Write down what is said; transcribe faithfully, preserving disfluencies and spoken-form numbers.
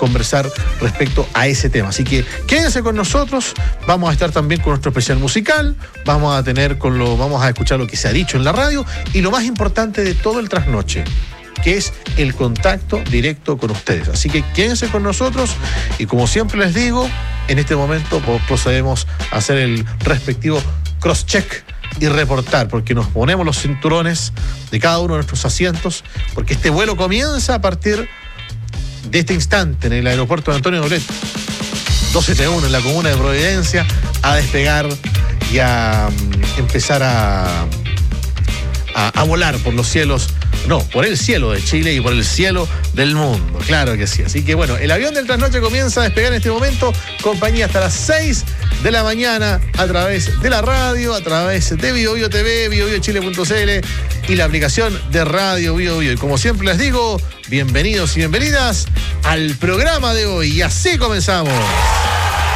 conversar respecto a ese tema. Así que quédense con nosotros, vamos a estar también con nuestro especial musical, vamos a tener con lo, vamos a escuchar lo que se ha dicho en la radio y lo más importante de todo el trasnoche, que es el contacto directo con ustedes. Así que quédense con nosotros y como siempre les digo, en este momento procedemos a hacer el respectivo cross-check y reportar, porque nos ponemos los cinturones de cada uno de nuestros asientos, porque este vuelo comienza a partir de este instante en el aeropuerto de Antonio Nolet, doscientos setenta y uno en la comuna de Providencia, a despegar y a um, empezar a, a, a volar por los cielos. No, por el cielo de Chile y por el cielo del mundo, claro que sí. Así que bueno, el avión del trasnoche comienza a despegar en este momento, compañía hasta las seis de la mañana a través de la radio, a través de Bio Bio T V, bio bio chile punto c l y la aplicación de Radio Bio Bio. Y como siempre les digo, bienvenidos y bienvenidas al programa de hoy. Y así comenzamos.